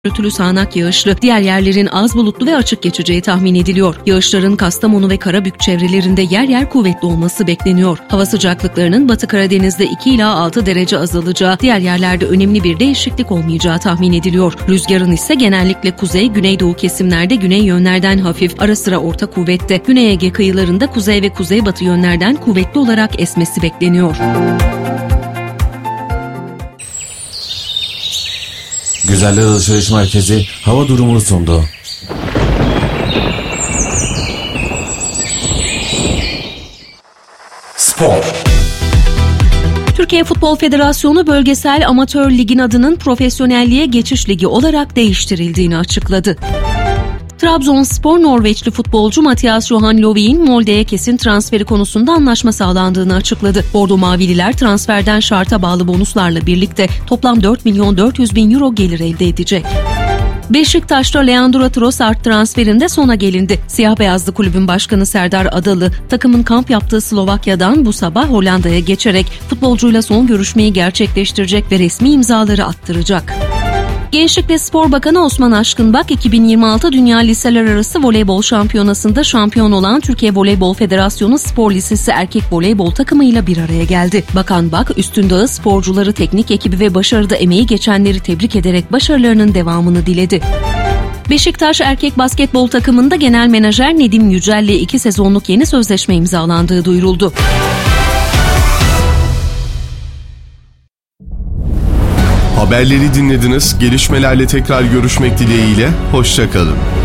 Gürültülü sağanak yağışlı, diğer yerlerin az bulutlu ve açık geçeceği tahmin ediliyor. Yağışların Kastamonu ve Karabük çevrelerinde yer yer kuvvetli olması bekleniyor. Hava sıcaklıklarının Batı Karadeniz'de 2 ila 6 derece azalacağı, diğer yerlerde önemli bir değişiklik olmayacağı tahmin ediliyor. Rüzgarın ise genellikle kuzey, güneydoğu kesimlerde güney yönlerden hafif, ara sıra orta kuvvette, Güney Ege kıyılarında kuzey ve kuzeybatı yönlerden kuvvetli olarak esmesi bekleniyor. Güzellik Alışveriş Merkezi hava durumunu sundu. Spor. Türkiye Futbol Federasyonu Bölgesel Amatör Lig'in adının Profesyonelliğe Geçiş Ligi olarak değiştirildiğini açıkladı. Trabzonspor Norveçli futbolcu Mathias Johan Löw'in Molde'ye kesin transferi konusunda anlaşma sağlandığını açıkladı. Bordo Mavililer transferden şarta bağlı bonuslarla birlikte toplam 4 milyon 400 bin euro gelir elde edecek. Beşiktaş'ta Leandro Trossard transferinde sona gelindi. Siyah beyazlı kulübün başkanı Serdar Adalı, takımın kamp yaptığı Slovakya'dan bu sabah Hollanda'ya geçerek futbolcuyla son görüşmeyi gerçekleştirecek ve resmi imzaları attıracak. Gençlik ve Spor Bakanı Osman Aşkınbak, 2026 Dünya Liseler Arası Voleybol Şampiyonası'nda şampiyon olan Türkiye Voleybol Federasyonu Spor Lisesi erkek voleybol takımıyla bir araya geldi. Bakan Bak, Üstündağı sporcuları, teknik ekibi ve başarıda emeği geçenleri tebrik ederek başarılarının devamını diledi. Beşiktaş erkek basketbol takımında genel menajer Nedim Yücel'le 2 sezonluk yeni sözleşme imzalandığı duyuruldu. Haberleri dinlediniz. Gelişmelerle tekrar görüşmek dileğiyle. Hoşça kalın.